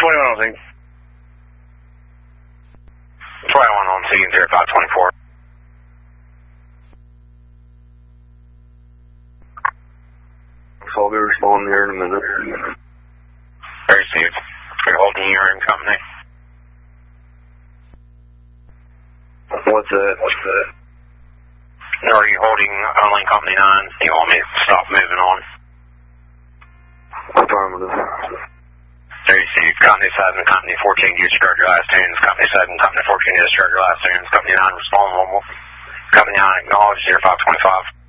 21 on scene. 21 on scene, 0524. So I'll be responding here in a minute. Received. You're holding your own company. What's that? Are you holding only company 9? You want me to stop moving on? Affirmative. Received. Company 7, company 14, you discharge your last tunes. Company 7, company 14, you discharge your last tunes. Company 9, respond normal. Company 9, acknowledge 0525.